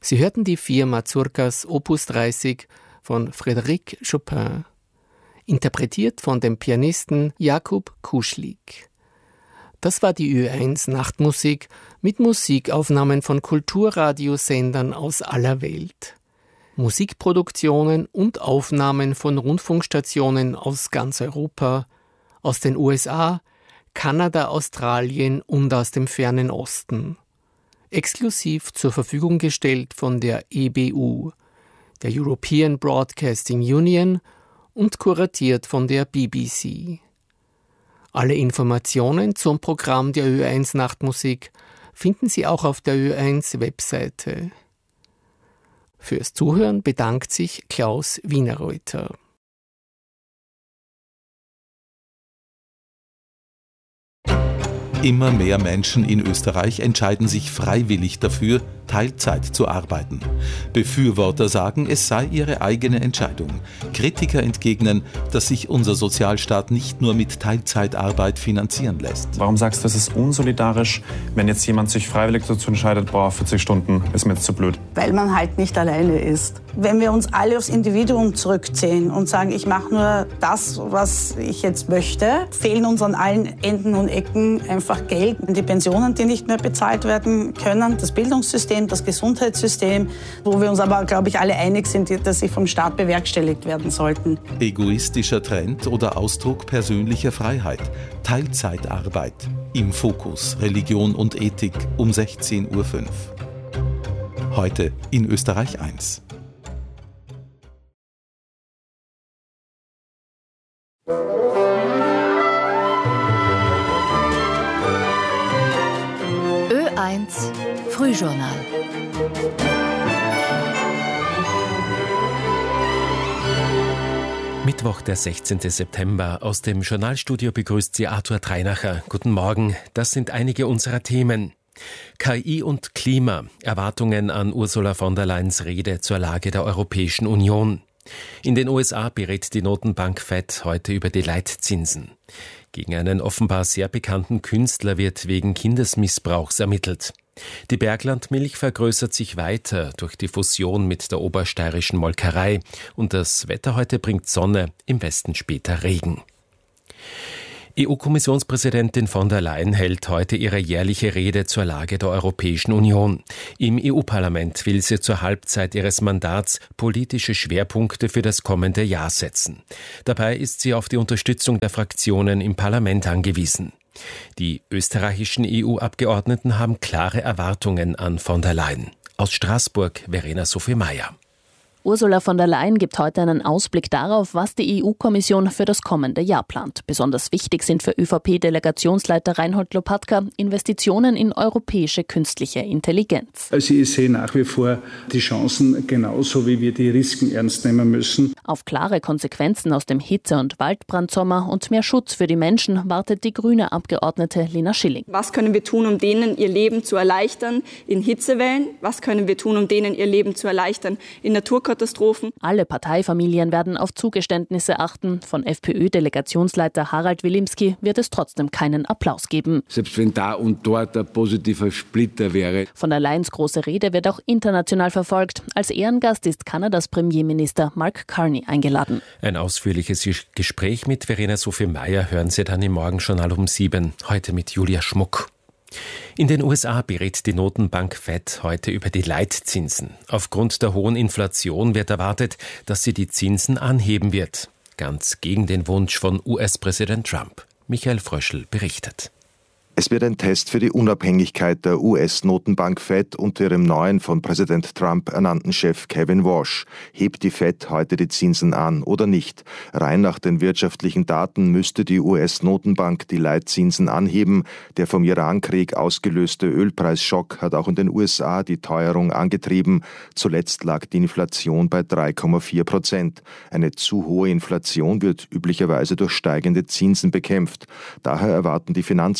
Sie hörten die 4 Mazurkas Opus 30 von Frédéric Chopin, interpretiert von dem Pianisten Jakub Kuschlik. Das war die Ö1 Nachtmusik mit Musikaufnahmen von Kulturradiosendern aus aller Welt. Musikproduktionen und Aufnahmen von Rundfunkstationen aus ganz Europa, aus den USA, Kanada, Australien und aus dem fernen Osten. Exklusiv zur Verfügung gestellt von der EBU, der European Broadcasting Union, und kuratiert von der BBC. Alle Informationen zum Programm der Ö1 Nachtmusik finden Sie auch auf der Ö1 Webseite. Fürs Zuhören bedankt sich Klaus Wienerreuter. Immer mehr Menschen in Österreich entscheiden sich freiwillig dafür, Teilzeit zu arbeiten. Befürworter sagen, es sei ihre eigene Entscheidung. Kritiker entgegnen, dass sich unser Sozialstaat nicht nur mit Teilzeitarbeit finanzieren lässt. Warum sagst du, es ist unsolidarisch, wenn jetzt jemand sich freiwillig dazu entscheidet, 40 Stunden ist mir jetzt zu blöd? Weil man halt nicht alleine ist. Wenn wir uns alle aufs Individuum zurückziehen und sagen, ich mache nur das, was ich jetzt möchte, fehlen uns an allen Enden und Ecken einfach Geld. Die Pensionen, die nicht mehr bezahlt werden können, das Bildungssystem, das Gesundheitssystem, wo wir uns aber, glaube ich, alle einig sind, dass sie vom Staat bewerkstelligt werden sollten. Egoistischer Trend oder Ausdruck persönlicher Freiheit. Teilzeitarbeit. Im Fokus Religion und Ethik um 16.05 Uhr. Heute in Österreich 1. Ö1 Frühjournal. Mittwoch, der 16. September. Aus dem Journalstudio begrüßt Sie Arthur Treinacher. Guten Morgen. Das sind einige unserer Themen. KI und Klima. Erwartungen an Ursula von der Leyens Rede zur Lage der Europäischen Union. In den USA berät die Notenbank Fed heute über die Leitzinsen. Gegen einen offenbar sehr bekannten Künstler wird wegen Kindesmissbrauchs ermittelt. Die Berglandmilch vergrößert sich weiter durch die Fusion mit der obersteirischen Molkerei und das Wetter heute bringt Sonne, im Westen später Regen. EU-Kommissionspräsidentin von der Leyen hält heute ihre jährliche Rede zur Lage der Europäischen Union. Im EU-Parlament will sie zur Halbzeit ihres Mandats politische Schwerpunkte für das kommende Jahr setzen. Dabei ist sie auf die Unterstützung der Fraktionen im Parlament angewiesen. Die österreichischen EU-Abgeordneten haben klare Erwartungen an von der Leyen. Aus Straßburg, Verena Sophie Mayer. Ursula von der Leyen gibt heute einen Ausblick darauf, was die EU-Kommission für das kommende Jahr plant. Besonders wichtig sind für ÖVP-Delegationsleiter Reinhold Lopatka Investitionen in europäische künstliche Intelligenz. Also ich sehe nach wie vor die Chancen genauso, wie wir die Risiken ernst nehmen müssen. Auf klare Konsequenzen aus dem Hitze- und Waldbrandsommer und mehr Schutz für die Menschen wartet die grüne Abgeordnete Lena Schilling. Was können wir tun, um denen ihr Leben zu erleichtern in Hitzewellen? Was können wir tun, um denen ihr Leben zu erleichtern in Naturkatastrophen? Alle Parteifamilien werden auf Zugeständnisse achten. Von FPÖ-Delegationsleiter Harald Wilimski wird es trotzdem keinen Applaus geben. Selbst wenn da und dort ein positiver Splitter wäre. Von der Leyens große Rede wird auch international verfolgt. Als Ehrengast ist Kanadas Premierminister Mark Carney eingeladen. Ein ausführliches Gespräch mit Verena Sophie Mayer hören Sie dann im Morgenjournal um 7. Heute mit Julia Schmuck. In den USA berät die Notenbank Fed heute über die Leitzinsen. Aufgrund der hohen Inflation wird erwartet, dass sie die Zinsen anheben wird. Ganz gegen den Wunsch von US-Präsident Trump. Michael Fröschl berichtet. Es wird ein Test für die Unabhängigkeit der US-Notenbank Fed unter ihrem neuen von Präsident Trump ernannten Chef Kevin Warsh. Hebt die Fed heute die Zinsen an oder nicht? Rein nach den wirtschaftlichen Daten müsste die US-Notenbank die Leitzinsen anheben. Der vom Irankrieg ausgelöste Ölpreisschock hat auch in den USA die Teuerung angetrieben. Zuletzt lag die Inflation bei 3,4%. Eine zu hohe Inflation wird üblicherweise durch steigende Zinsen bekämpft. Daher erwarten die Finanzmärkte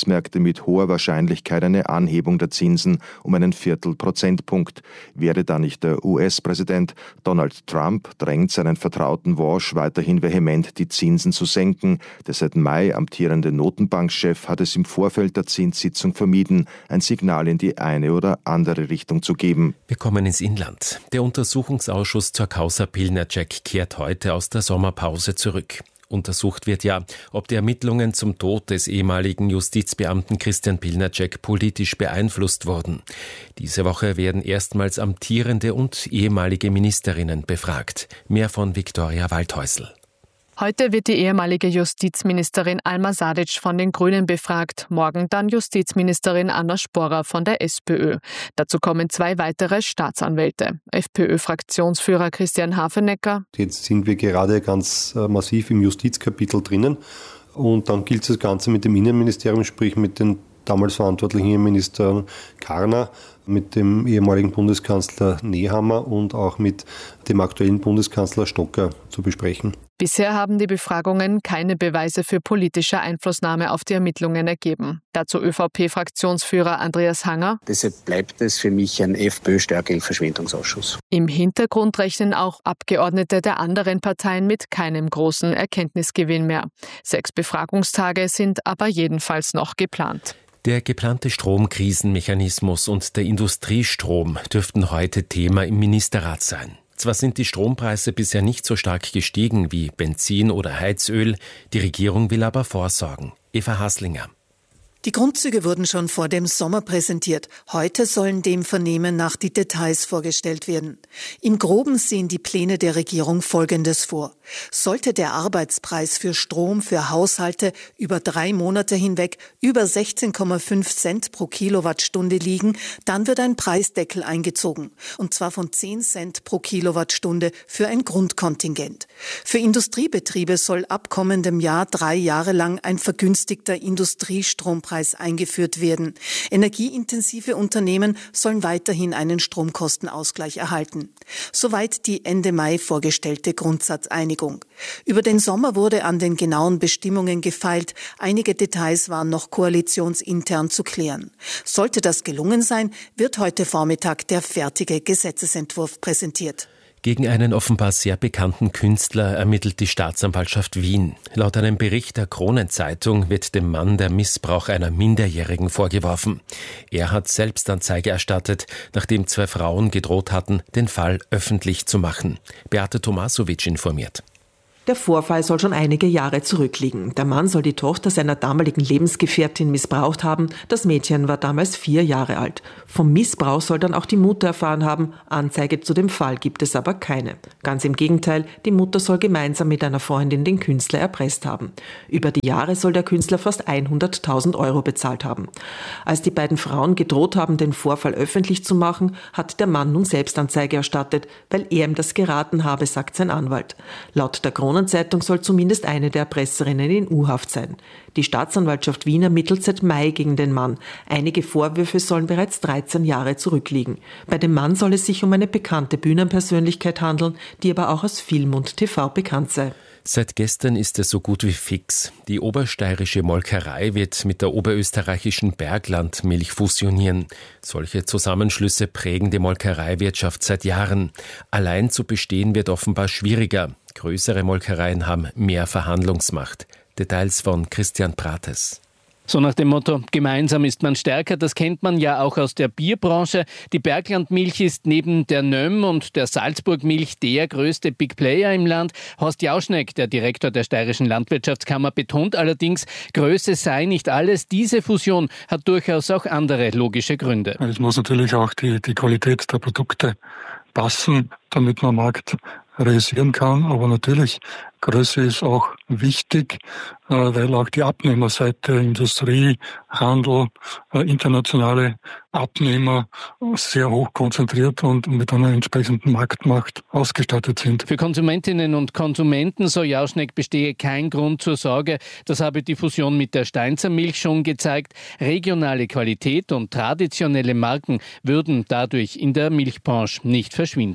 mit hoher Wahrscheinlichkeit eine Anhebung der Zinsen um einen Viertelprozentpunkt. Wäre da nicht der US-Präsident Donald Trump, drängt seinen Vertrauten Walsh weiterhin vehement, die Zinsen zu senken. Der seit Mai amtierende Notenbankchef hat es im Vorfeld der Zinssitzung vermieden, ein Signal in die eine oder andere Richtung zu geben. Wir kommen ins Inland. Der Untersuchungsausschuss zur Causa Pilnacek kehrt heute aus der Sommerpause zurück. Untersucht wird ja, ob die Ermittlungen zum Tod des ehemaligen Justizbeamten Christian Pilnacek politisch beeinflusst wurden. Diese Woche werden erstmals amtierende und ehemalige Ministerinnen befragt. Mehr von Viktoria Waldhäusl. Heute wird die ehemalige Justizministerin Alma Sadic von den Grünen befragt, morgen dann Justizministerin Anna Sporrer von der SPÖ. Dazu kommen 2 weitere Staatsanwälte. FPÖ-Fraktionsführer Christian Hafenecker. Jetzt sind wir gerade ganz massiv im Justizkapitel drinnen und dann gilt das Ganze mit dem Innenministerium, sprich mit den damals verantwortlichen Minister Karner, mit dem ehemaligen Bundeskanzler Nehammer und auch mit dem aktuellen Bundeskanzler Stocker zu besprechen. Bisher haben die Befragungen keine Beweise für politische Einflussnahme auf die Ermittlungen ergeben. Dazu ÖVP-Fraktionsführer Andreas Hanger. Deshalb bleibt es für mich ein FPÖ-Stärke-Verschwendungsausschuss. Im Hintergrund rechnen auch Abgeordnete der anderen Parteien mit keinem großen Erkenntnisgewinn mehr. 6 Befragungstage sind aber jedenfalls noch geplant. Der geplante Stromkrisenmechanismus und der Industriestrom dürften heute Thema im Ministerrat sein. Zwar sind die Strompreise bisher nicht so stark gestiegen wie Benzin oder Heizöl, die Regierung will aber vorsorgen. Eva Haslinger. Die Grundzüge wurden schon vor dem Sommer präsentiert. Heute sollen dem Vernehmen nach die Details vorgestellt werden. Im Groben sehen die Pläne der Regierung Folgendes vor. Sollte der Arbeitspreis für Strom für Haushalte über 3 Monate hinweg über 16,5 Cent pro Kilowattstunde liegen, dann wird ein Preisdeckel eingezogen. Und zwar von 10 Cent pro Kilowattstunde für ein Grundkontingent. Für Industriebetriebe soll ab kommendem Jahr 3 Jahre lang ein vergünstigter Industriestrompreis eingeführt werden. Energieintensive Unternehmen sollen weiterhin einen Stromkostenausgleich erhalten. Soweit die Ende Mai vorgestellte Grundsatzeinigung. Über den Sommer wurde an den genauen Bestimmungen gefeilt. Einige Details waren noch koalitionsintern zu klären. Sollte das gelungen sein, wird heute Vormittag der fertige Gesetzesentwurf präsentiert. Gegen einen offenbar sehr bekannten Künstler ermittelt die Staatsanwaltschaft Wien. Laut einem Bericht der Kronenzeitung wird dem Mann der Missbrauch einer Minderjährigen vorgeworfen. Er hat Selbstanzeige erstattet, nachdem 2 Frauen gedroht hatten, den Fall öffentlich zu machen. Beate Tomasovic informiert. Der Vorfall soll schon einige Jahre zurückliegen. Der Mann soll die Tochter seiner damaligen Lebensgefährtin missbraucht haben. Das Mädchen war damals 4 Jahre alt. Vom Missbrauch soll dann auch die Mutter erfahren haben. Anzeige zu dem Fall gibt es aber keine. Ganz im Gegenteil, die Mutter soll gemeinsam mit einer Freundin den Künstler erpresst haben. Über die Jahre soll der Künstler fast 100.000 € bezahlt haben. Als die beiden Frauen gedroht haben, den Vorfall öffentlich zu machen, hat der Mann nun Selbstanzeige erstattet, weil er ihm das geraten habe, sagt sein Anwalt. Laut der Kronenzeitung soll zumindest eine der Erpresserinnen in U-Haft sein. Die Staatsanwaltschaft Wien ermittelt seit Mai gegen den Mann. Einige Vorwürfe sollen bereits 13 Jahre zurückliegen. Bei dem Mann soll es sich um eine bekannte Bühnenpersönlichkeit handeln, die aber auch aus Film und TV bekannt sei. Seit gestern ist es so gut wie fix. Die obersteirische Molkerei wird mit der oberösterreichischen Berglandmilch fusionieren. Solche Zusammenschlüsse prägen die Molkereiwirtschaft seit Jahren. Allein zu bestehen wird offenbar schwieriger. Größere Molkereien haben mehr Verhandlungsmacht. Details von Christian Prates. So nach dem Motto, gemeinsam ist man stärker, das kennt man ja auch aus der Bierbranche. Die Berglandmilch ist neben der Nömm und der Salzburgmilch der größte Big Player im Land. Horst Jauschneck, der Direktor der Steirischen Landwirtschaftskammer, betont allerdings, Größe sei nicht alles. Diese Fusion hat durchaus auch andere logische Gründe. Es muss natürlich auch die Qualität der Produkte passen, damit man am Markt realisieren kann. Aber natürlich, Größe ist auch wichtig, weil auch die Abnehmerseite, Industrie, Handel, internationale Abnehmer sehr hoch konzentriert und mit einer entsprechenden Marktmacht ausgestattet sind. Für Konsumentinnen und Konsumenten, so Jauschneck, bestehe kein Grund zur Sorge. Das habe die Fusion mit der Steinzer Milch schon gezeigt. Regionale Qualität und traditionelle Marken würden dadurch in der Milchbranche nicht verschwinden.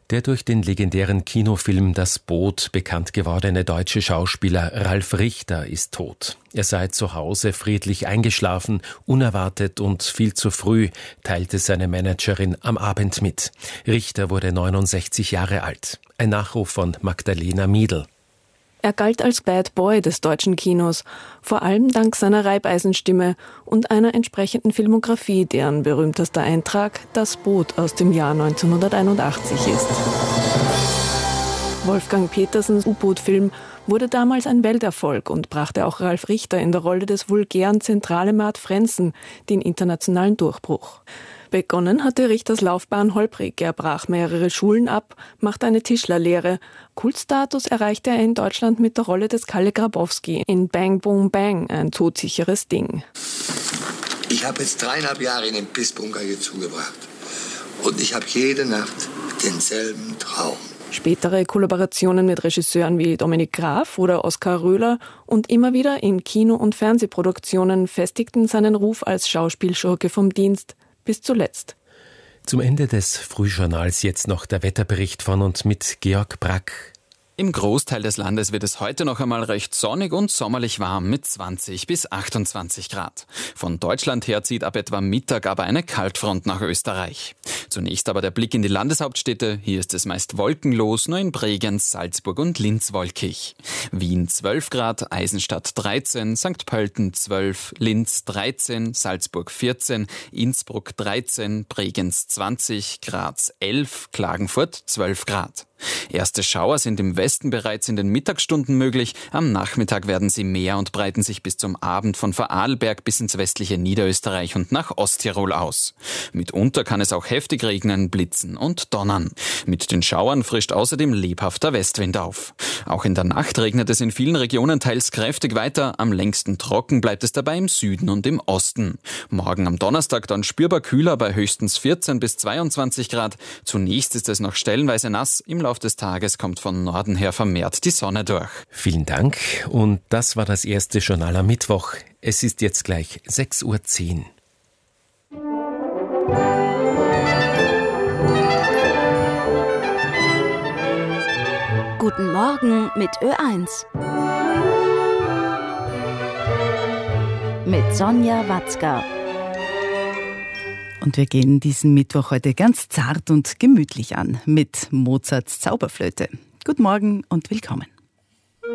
Der durch den legendären Kinofilm Das Boot bekannt gewordene deutsche Schauspieler Ralf Richter ist tot. Er sei zu Hause friedlich eingeschlafen, unerwartet und viel zu früh, teilte seine Managerin am Abend mit. Richter wurde 69 Jahre alt. Ein Nachruf von Magdalena Miedl. Er galt als Bad Boy des deutschen Kinos, vor allem dank seiner Reibeisenstimme und einer entsprechenden Filmografie, deren berühmtester Eintrag Das Boot aus dem Jahr 1981 ist. Wolfgang Petersens U-Boot-Film wurde damals ein Welterfolg und brachte auch Ralf Richter in der Rolle des vulgären Zentrale-Mart Frenzen den internationalen Durchbruch. Begonnen hatte Richters Laufbahn holprig. Er brach mehrere Schulen ab, machte eine Tischlerlehre. Kultstatus erreichte er in Deutschland mit der Rolle des Kalle Grabowski in Bang Boom Bang, ein todsicheres Ding. Ich habe jetzt 3,5 Jahre in den Pissbunker hier zugebracht. Und ich habe jede Nacht denselben Traum. Spätere Kollaborationen mit Regisseuren wie Dominik Graf oder Oskar Röhler und immer wieder in Kino- und Fernsehproduktionen festigten seinen Ruf als Schauspielschurke vom Dienst. Bis zuletzt. Zum Ende des Frühjournals jetzt noch der Wetterbericht von und mit Georg Brack. Im Großteil des Landes wird es heute noch einmal recht sonnig und sommerlich warm mit 20 bis 28 Grad. Von Deutschland her zieht ab etwa Mittag aber eine Kaltfront nach Österreich. Zunächst aber der Blick in die Landeshauptstädte. Hier ist es meist wolkenlos, nur in Bregenz, Salzburg und Linz wolkig. Wien 12 Grad, Eisenstadt 13, St. Pölten 12, Linz 13, Salzburg 14, Innsbruck 13, Bregenz 20, Graz 11, Klagenfurt 12 Grad. Erste Schauer sind im Westen bereits in den Mittagsstunden möglich. Am Nachmittag werden sie mehr und breiten sich bis zum Abend von Vorarlberg bis ins westliche Niederösterreich und nach Osttirol aus. Mitunter kann es auch heftig regnen, blitzen und donnern. Mit den Schauern frischt außerdem lebhafter Westwind auf. Auch in der Nacht regnet es in vielen Regionen teils kräftig weiter. Am längsten trocken bleibt es dabei im Süden und im Osten. Morgen am Donnerstag dann spürbar kühler bei höchstens 14 bis 22 Grad. Zunächst ist es noch stellenweise nass. Im Laufe des Tages kommt von Norden her vermehrt die Sonne durch. Vielen Dank. Und das war das erste Journal am Mittwoch. Es ist jetzt gleich 6:10 Uhr. Guten Morgen mit Ö1. Mit Sonja Watzka. Und wir gehen diesen Mittwoch heute ganz zart und gemütlich an mit Mozarts Zauberflöte. Guten Morgen und willkommen.